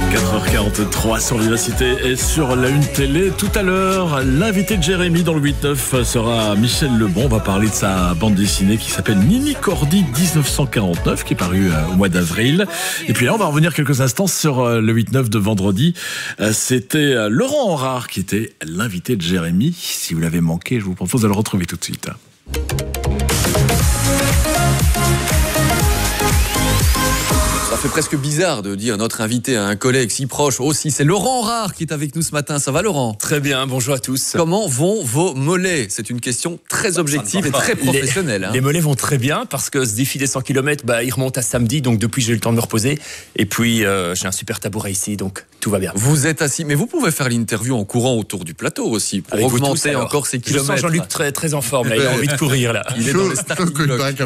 4h43 sur Vivacité et sur la Une Télé. Tout à l'heure, l'invité de Jérémy dans le 8-9 sera Michel Lebon. On va parler de sa bande dessinée qui s'appelle Nini Cordy 1949, qui est parue au mois d'avril. Et puis là, on va revenir quelques instants sur le 8-9 de vendredi. C'était Laurent Horard qui était l'invité de Jérémy. Si vous l'avez manqué, je vous propose de le retrouver tout de suite. Ça fait presque bizarre de dire notre invité à un collègue si proche aussi. C'est Laurent Horard qui est avec nous ce matin. Ça va, Laurent? Très bien, bonjour à tous. Comment vont vos mollets? C'est une question très objective et très professionnelle. Les mollets vont très bien parce que ce défi des 100 km, il remonte à samedi. Donc depuis, j'ai eu le temps de me reposer. Et puis, j'ai un super tabouret ici, donc tout va bien. Vous êtes assis, mais vous pouvez faire l'interview en courant autour du plateau aussi pour avec augmenter encore ces kilomètres. Je sens Jean-Luc très en forme. Là, il a envie de courir. Là. Il est dans le starting block.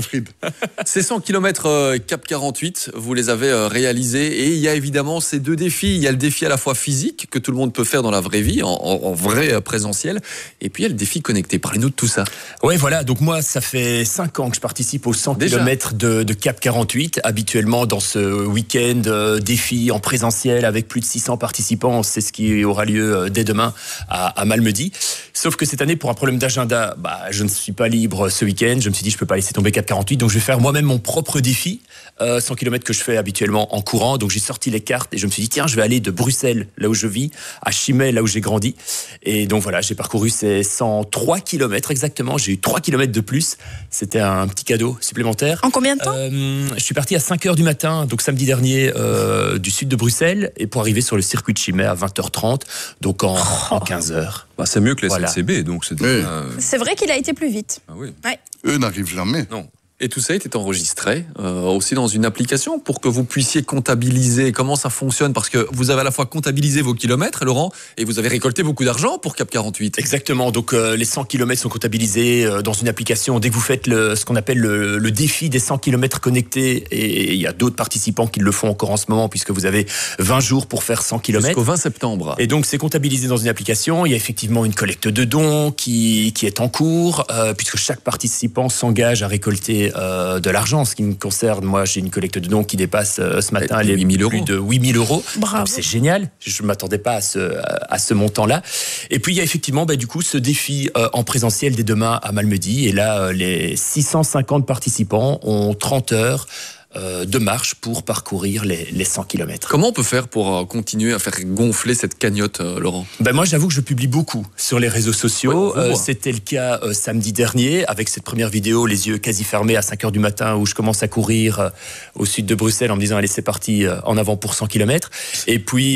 Ces 100 km Cap 48, vous les avez réalisés. Et il y a évidemment ces deux défis. Il y a le défi à la fois physique, que tout le monde peut faire dans la vraie vie, en vrai présentiel. Et puis il y a le défi connecté. Parlez-nous de tout ça. Oui, voilà. Donc moi, ça fait 5 ans que je participe aux 100 km de Cap 48. Habituellement, dans ce week-end défi en présentiel avec plus de 600 participants. C'est ce qui aura lieu dès demain à Malmedy. Sauf que cette année, pour un problème d'agenda, je ne suis pas libre ce week-end. Je me suis dit, je ne peux pas laisser tomber Cap 48. Donc je vais faire moi-même mon propre défi. 100 km que je fais habituellement en courant. Donc j'ai sorti les cartes et je me suis dit, tiens, je vais aller de Bruxelles, là où je vis, à Chimay, là où j'ai grandi. Et donc voilà, j'ai parcouru ces 103 km exactement. J'ai eu 3 km de plus. C'était un petit cadeau supplémentaire. En combien de temps? Je suis parti à 5h du matin, donc samedi dernier, du sud de Bruxelles, et pour arriver sur le circuit de Chimay à 20h30, donc en 15h. C'est mieux que les SNCB, donc c'est C'est vrai qu'il a été plus vite. Ah oui. Ouais. Eux n'arrivent jamais. Non. Et tout ça était enregistré aussi dans une application pour que vous puissiez comptabiliser comment ça fonctionne, parce que vous avez à la fois comptabilisé vos kilomètres, Laurent, et vous avez récolté beaucoup d'argent pour Cap 48. Exactement, donc les 100 km sont comptabilisés dans une application. Dès que vous faites ce qu'on appelle le défi des 100 km connectés, et il y a d'autres participants qui le font encore en ce moment, puisque vous avez 20 jours pour faire 100 km. Jusqu'au 20 septembre. Et donc c'est comptabilisé dans une application. Il y a effectivement une collecte de dons qui est en cours, puisque chaque participant s'engage à récolter de l'argent. Ce qui me concerne, moi, j'ai une collecte de dons qui dépasse ce matin les 8 000 plus de 8 000 euros. Bravo. C'est génial. Je ne m'attendais pas à ce montant-là. Et puis, il y a effectivement, du coup, ce défi en présentiel dès demain à Malmedy. Et là, les 650 participants ont 30 heures de marche pour parcourir les 100 km. Comment on peut faire pour continuer à faire gonfler cette cagnotte, Laurent? Moi, j'avoue que je publie beaucoup sur les réseaux sociaux. C'était le cas samedi dernier, avec cette première vidéo, les yeux quasi fermés à 5h du matin, où je commence à courir au sud de Bruxelles en me disant, allez, c'est parti, en avant pour 100 km. Et puis...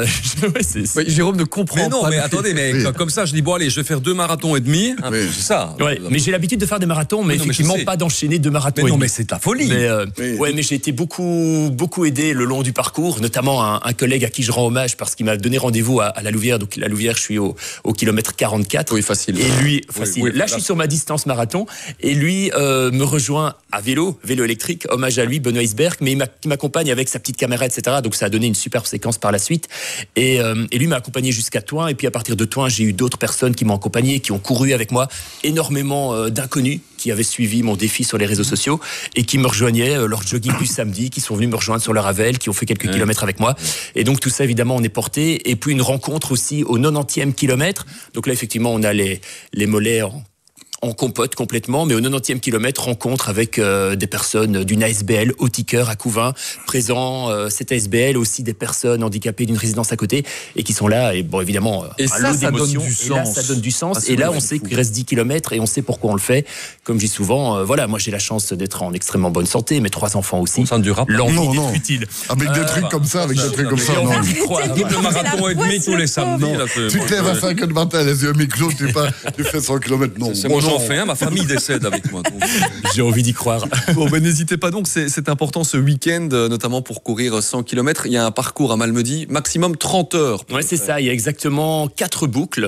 Jérôme ne comprend pas. Mais attendez, comme ça, je dis, bon, allez, je vais faire 2 marathons et demi. C'est ça. Mais j'ai l'habitude de faire des marathons, mais effectivement, pas d'enchaîner 2 marathons. Mais non, mais c'est ta folie. Mais j'ai été beaucoup aidé le long du parcours, notamment un collègue à qui je rends hommage parce qu'il m'a donné rendez-vous à la Louvière. Donc la Louvière, je suis au kilomètre 44. Oui, facile. Et lui, facile. Là, je suis sur ma distance marathon et lui me rejoint à vélo électrique. Hommage à lui, Benoît Isberg, mais qui m'accompagne avec sa petite caméra, etc. Donc ça a donné une superbe séquence par la suite. Et lui m'a accompagné jusqu'à Thoin. Et puis à partir de Thoin, j'ai eu d'autres personnes qui m'ont accompagné, qui ont couru avec moi, énormément d'inconnus qui avaient suivi mon défi sur les réseaux sociaux et qui me rejoignaient lors du jogging du samedi, qui sont venus me rejoindre sur le Ravel, qui ont fait quelques kilomètres avec moi. Et donc tout ça, évidemment, on est porté. Et puis une rencontre aussi au 90e kilomètre. Donc là, effectivement, on a les mollets en compote complètement, mais au 90e kilomètre, rencontre avec des personnes d'une ASBL au Ticker à Couvin, présent cette ASBL, aussi des personnes handicapées d'une résidence à côté, et qui sont là, et bon, évidemment, et un lot d'émotions. Et là, ça donne du sens. Et là, on sait qu'il reste 10 km et on sait pourquoi on le fait. Comme je dis souvent, moi j'ai la chance d'être en extrêmement bonne santé, mes 3 enfants aussi. L'envie d'être utile. Avec des trucs comme ça, non. Le marathon et demi tous les samedis. Tu te lèves à 5h du matin, les yeux mi-clos, tu fais 100 km, non. J'en fais un, ma famille décède avec moi. J'ai envie d'y croire. N'hésitez pas donc, c'est important ce week-end, notamment pour courir 100 km. Il y a un parcours à Malmedy, maximum 30 heures. Ouais, c'est ça, il y a exactement 4 boucles.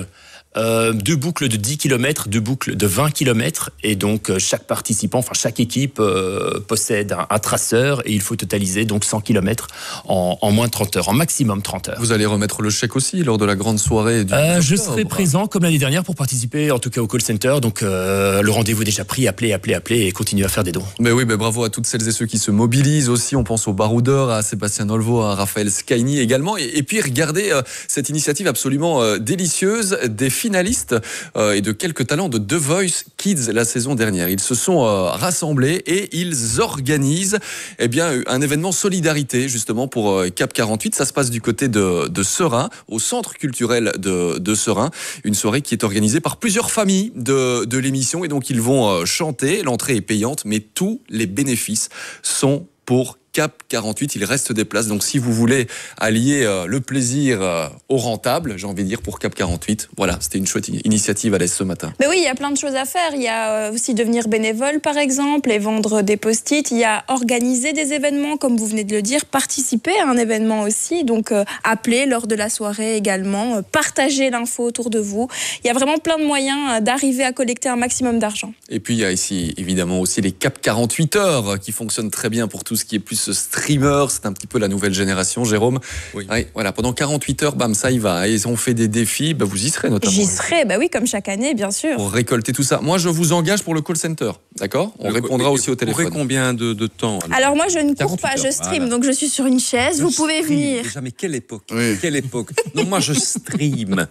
2 boucles de 10 km, 2 boucles de 20 km. Et donc, chaque participant, enfin chaque équipe possède un traceur et il faut totaliser donc 100 km en moins de 30 heures, en maximum 30 heures. Vous allez remettre le chèque aussi lors de la grande soirée du je serai présent comme l'année dernière pour participer, en tout cas au call center. Donc, le rendez-vous est déjà pris. Appelez et continuez à faire des dons. Mais oui, bravo à toutes celles et ceux qui se mobilisent aussi. On pense aux baroudeurs, à Sébastien Olvo, à Raphaël Scaini également. Et puis, regardez cette initiative absolument délicieuse des finalistes et de quelques talents de The Voice Kids la saison dernière. Ils se sont rassemblés et ils organisent un événement solidarité justement pour Cap 48. Ça se passe du côté de Serein, au centre culturel de Serein. Une soirée qui est organisée par plusieurs familles de l'émission. Et donc, ils vont chanter. L'entrée est payante, mais tous les bénéfices sont pour Cap 48, il reste des places. Donc si vous voulez allier le plaisir au rentable, j'ai envie de dire pour Cap 48, voilà, c'était une chouette initiative à l'Est ce matin. Mais oui, il y a plein de choses à faire. Il y a aussi devenir bénévole par exemple, et vendre des post-it. Il y a organiser des événements, comme vous venez de le dire, participer à un événement aussi. Donc appeler lors de la soirée également, partager l'info autour de vous. Il y a vraiment plein de moyens d'arriver à collecter un maximum d'argent. Et puis il y a ici évidemment aussi les Cap 48 heures qui fonctionnent très bien pour tout ce qui est plus streamer, c'est un petit peu la nouvelle génération, Jérôme. Oui. Ouais, voilà, pendant 48 heures, bam, ça y va. Ils ont fait des défis, vous y serez notamment. J'y serai, oui, comme chaque année, bien sûr. Pour récolter tout ça. Moi, je vous engage pour le call center, d'accord ? On répondra aussi au téléphone. Vous combien de temps alors moi, je ne cours pas, je stream, donc je suis sur une chaise, vous pouvez venir. Déjà, mais quelle époque ? Quelle époque ? Non, moi, je stream.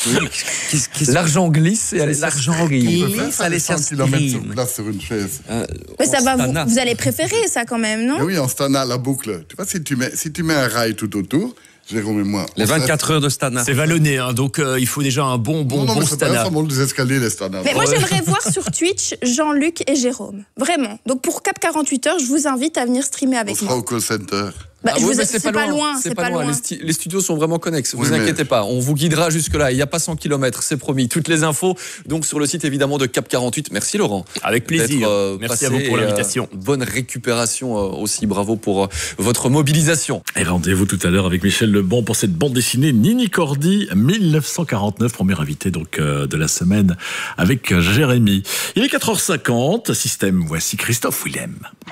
L'argent glisse et l'argent glisse, allez sur place sur une chaise. Mais ça va, vous allez préférer ça quand même, non ? Mais oui, en Stana, la boucle. Tu vois, si tu mets un rail tout autour, Jérôme et moi. Les 24 heures de Stana. C'est vallonné, donc il faut déjà un bon Stana. Ça monte des escaliers, les Stana. Mais moi, j'aimerais voir sur Twitch Jean-Luc et Jérôme. Vraiment. Donc pour Cap 48 heures, je vous invite à venir streamer avec moi. On sera au call center. C'est pas loin. C'est pas loin. Les studios sont vraiment connexes. Vous inquiétez pas. On vous guidera jusque-là. Il n'y a pas 100 km, c'est promis. Toutes les infos, donc sur le site évidemment de Cap 48. Merci Laurent. Avec plaisir. Merci à vous pour l'invitation. Bonne récupération aussi. Bravo pour votre mobilisation. Et rendez-vous tout à l'heure avec Michel Lebon pour cette bande dessinée Nini Cordy 1949, premier invité donc de la semaine avec Jérémy. Il est 4h50. Système. Voici Christophe Willem.